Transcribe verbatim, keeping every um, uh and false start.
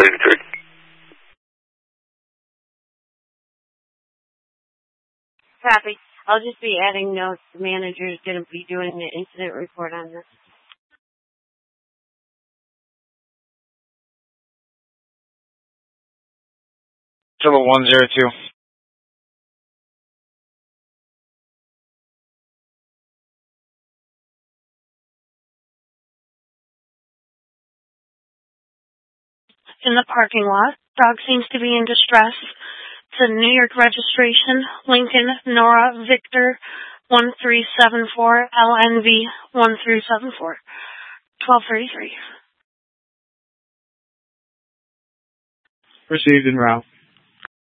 eighty-three. Copy. I'll just be adding notes. The manager is going to be doing the incident report on this. Kilo one zero two. In the parking lot, dog seems to be in distress. It's a New York registration, Lincoln, Nora, Victor, one three seven four, L N V, one three seven four, twelve thirty-three. Received en route.